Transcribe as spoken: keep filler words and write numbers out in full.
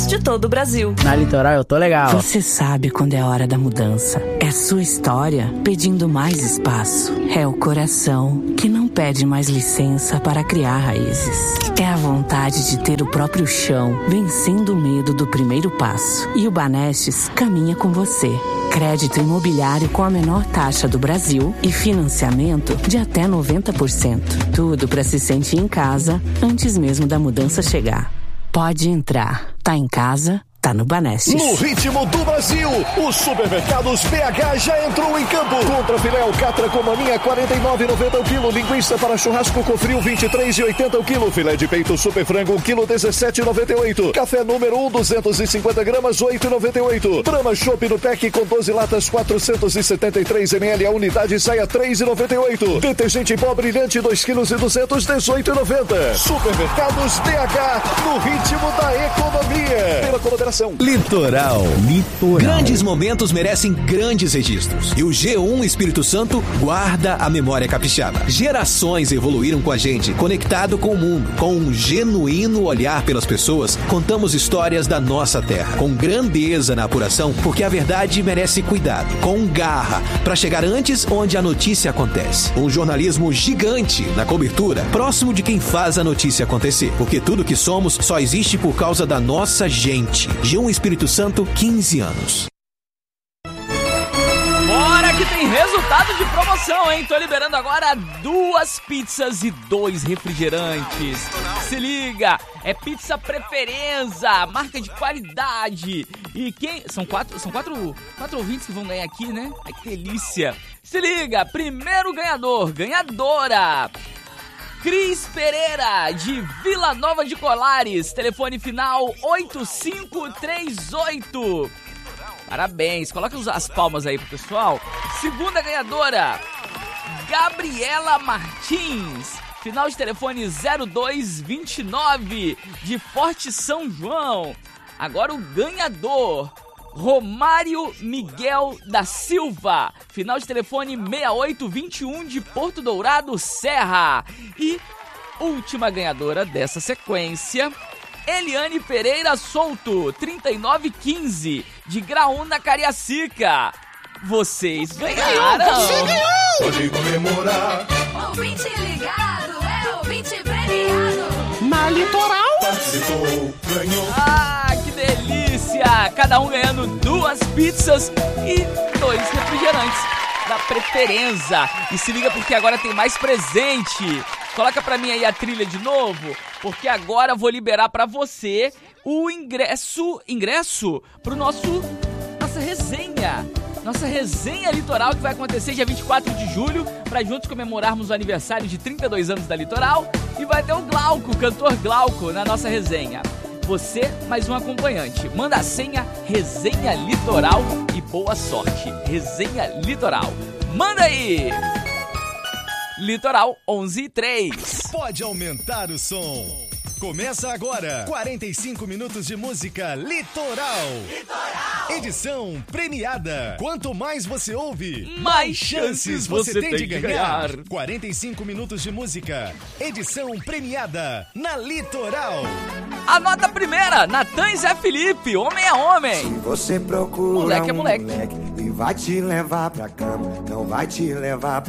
estados de todo o Brasil. Na Litoral eu tô legal. Você sabe quando é a hora da mudança. É sua história pedindo mais espaço. É o coração que não pede mais licença para criar raízes. É a vontade de ter o próprio chão, vencendo o medo do primeiro passo. E o Banestes caminha com você. Crédito imobiliário com a menor taxa do Brasil e financiamento de até noventa por cento. Tudo para se sentir em casa antes mesmo da mudança chegar. Pode entrar. Tá em casa? Tá no Banestes. No ritmo do Brasil, os supermercados B H já entrou em campo. Contra filé alcatra com maminha quarenta e nove reais e noventa centavos o quilo. Linguiça para churrasco com frio vinte e três reais e oitenta centavos o quilo. Filé de peito super frango um quilo dezessete reais e noventa e oito centavos. Café número um duzentos e cinquenta gramas oito reais e noventa e oito centavos. Brahma Chopp no pack com doze latas quatrocentos e setenta e três mililitros. A unidade sai a três reais e noventa e oito centavos. Detergente em pó brilhante dois quilos e duzentos dezoito reais e noventa centavos. Supermercados B H no ritmo da economia. Pela colaboração. Litoral. Litoral. Grandes momentos merecem grandes registros. E o G um Espírito Santo guarda a memória capixaba. Gerações evoluíram com a gente, conectado com o mundo. Com um genuíno olhar pelas pessoas, contamos histórias da nossa terra. Com grandeza na apuração, porque a verdade merece cuidado. Com garra, para chegar antes onde a notícia acontece. Um jornalismo gigante na cobertura, próximo de quem faz a notícia acontecer. Porque tudo que somos só existe por causa da nossa gente. G um Espírito Santo, quinze anos. Bora que tem resultado de promoção, hein? Tô liberando agora duas pizzas e dois refrigerantes. Se liga, é pizza Preferenza, marca de qualidade. E quem... São quatro, são quatro, quatro ouvintes que vão ganhar aqui, né? Ai, que delícia. Se liga, primeiro ganhador, ganhadora... Cris Pereira, de Vila Nova de Colares, telefone final oito cinco três oito. Parabéns, coloca as palmas aí pro pessoal. Segunda ganhadora, Gabriela Martins, final de telefone zero dois dois nove, de Forte São João. Agora o ganhador, Romário Miguel da Silva, final de telefone seis oito dois um, de Porto Dourado, Serra. E última ganhadora dessa sequência, Eliane Pereira Souto, trinta e nove quinze, de Graúna, Cariacica. Vocês ganharam! Você ganhou! Pode comemorar. Ouvinte ligado, é ouvinte premiado. Na Litoral. Participou, ganhou. Ah, que delícia! Cada um ganhando duas pizzas e dois refrigerantes da Preferenza. E se liga porque agora tem mais presente. Coloca pra mim aí a trilha de novo, porque agora eu vou liberar pra você o ingresso, ingresso pro nosso, nossa resenha. Nossa resenha litoral que vai acontecer dia vinte e quatro de julho, pra juntos comemorarmos o aniversário de trinta e dois anos da Litoral. E vai ter o Glauco, o cantor Glauco, na nossa resenha. Você, mais um acompanhante. Manda a senha Resenha Litoral e boa sorte. Resenha Litoral. Manda aí! Litoral onze e três. Pode aumentar o som. Começa agora, quarenta e cinco minutos de música Litoral. Litoral. Edição premiada. Quanto mais você ouve, mais chances você, você tem, tem de ganhar. ganhar. quarenta e cinco minutos de música. Edição premiada na Litoral. Anota a primeira, Natan e Zé Felipe, homem é homem. Se você procura moleque é moleque. Um moleque e vai te levar pra cama, não vai te levar pra